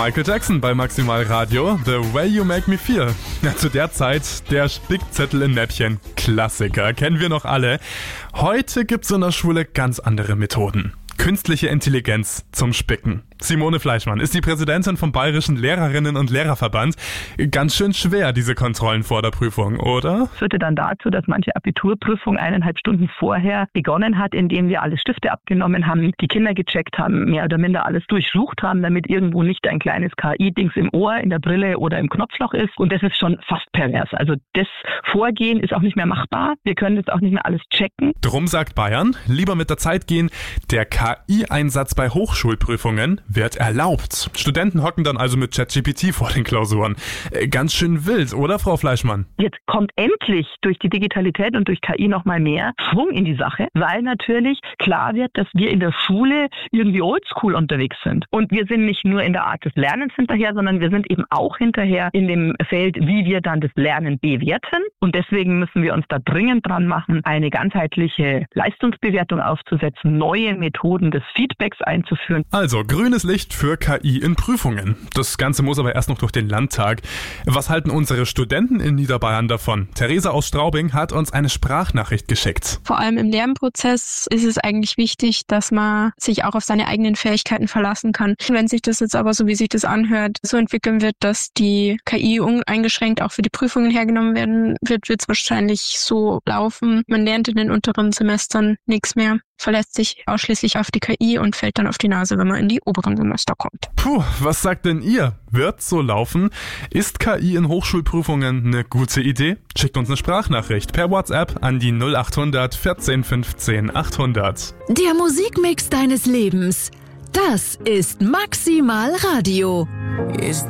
Michael Jackson bei Maximal Radio, The Way You Make Me Feel. Ja, zu der Zeit der Spickzettel in Näppchen. Klassiker, kennen wir noch alle. Heute gibt's in der Schule ganz andere Methoden. Künstliche Intelligenz zum Spicken. Simone Fleischmann ist die Präsidentin vom Bayerischen Lehrerinnen- und Lehrerverband. Ganz schön schwer, diese Kontrollen vor der Prüfung, oder? Das führte dann dazu, dass manche Abiturprüfung 1,5 Stunden vorher begonnen hat, indem wir alle Stifte abgenommen haben, die Kinder gecheckt haben, mehr oder minder alles durchsucht haben, damit irgendwo nicht ein kleines KI-Dings im Ohr, in der Brille oder im Knopfloch ist. Und das ist schon fast pervers. Also das Vorgehen ist auch nicht mehr machbar. Wir können jetzt auch nicht mehr alles checken. Drum sagt Bayern, lieber mit der Zeit gehen. Der KI-Einsatz bei Hochschulprüfungen wird erlaubt. Studenten hocken dann also mit ChatGPT vor den Klausuren. Ganz schön wild, oder, Frau Fleischmann? Jetzt kommt endlich durch die Digitalität und durch KI nochmal mehr Schwung in die Sache, weil natürlich klar wird, dass wir in der Schule irgendwie oldschool unterwegs sind. Und wir sind nicht nur in der Art des Lernens hinterher, sondern wir sind eben auch hinterher in dem Feld, wie wir dann das Lernen bewerten. Und deswegen müssen wir uns da dringend dran machen, eine ganzheitliche Leistungsbewertung aufzusetzen, neue Methoden des Feedbacks einzuführen. Also grünes Licht für KI in Prüfungen. Das Ganze muss aber erst noch durch den Landtag. Was halten unsere Studenten in Niederbayern davon? Theresa aus Straubing hat uns eine Sprachnachricht geschickt. Vor allem im Lernprozess ist es eigentlich wichtig, dass man sich auch auf seine eigenen Fähigkeiten verlassen kann. Wenn sich das jetzt aber, so wie sich das anhört, so entwickeln wird, dass die KI uneingeschränkt auch für die Prüfungen hergenommen werden wird, wird es wahrscheinlich so laufen. Man lernt in den unteren Semestern nichts mehr, verlässt sich ausschließlich auf die KI und fällt dann auf die Nase, wenn man in die oberen Semester kommt. Puh, was sagt denn ihr? Wird so laufen? Ist KI in Hochschulprüfungen eine gute Idee? Schickt uns eine Sprachnachricht per WhatsApp an die 0800 14 15 800. Der Musikmix deines Lebens. Das ist Maximal Radio. Ist